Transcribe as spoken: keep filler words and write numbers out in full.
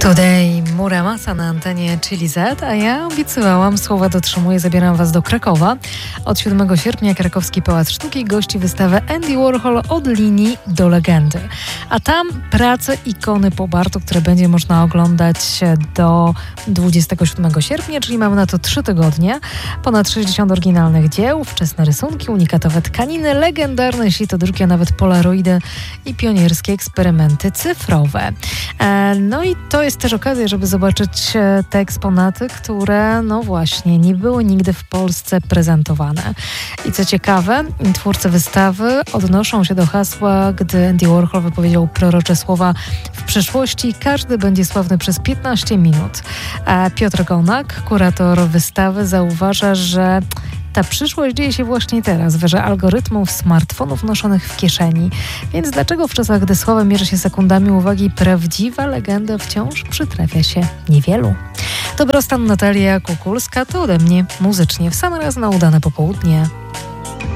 Today Muramasa na antenie Chili Z, a ja obiecywałam, słowa dotrzymuję, zabieram Was do Krakowa. Od siódmego sierpnia krakowski Pałac Sztuki gości wystawę Andy Warhol od linii do legendy. A tam prace ikony pop artu, które będzie można oglądać do dwudziestego siódmego sierpnia, czyli mamy na to trzy tygodnie. Ponad sześćdziesiąt oryginalnych dzieł, wczesne rysunki, unikatowe tkaniny, legendarne sitodruki, a nawet polaroidy i pionierskie eksperymenty cyfrowe. E, no i to jest też okazja, żeby zobaczyć te eksponaty, które no właśnie nie były nigdy w Polsce prezentowane. I co ciekawe, twórcy wystawy odnoszą się do hasła, gdy Andy Warhol wypowiedział prorocze słowa: w przyszłości każdy będzie sławny przez piętnaście minut. A Piotr Gonak, kurator wystawy, zauważa, że ta przyszłość dzieje się właśnie teraz, w erze algorytmów, smartfonów noszonych w kieszeni. Więc dlaczego w czasach, gdy sława mierzy się sekundami uwagi, prawdziwa legenda wciąż przytrafia się niewielu? Dobrostan Natalia Kukulska to ode mnie muzycznie w sam raz na udane popołudnie.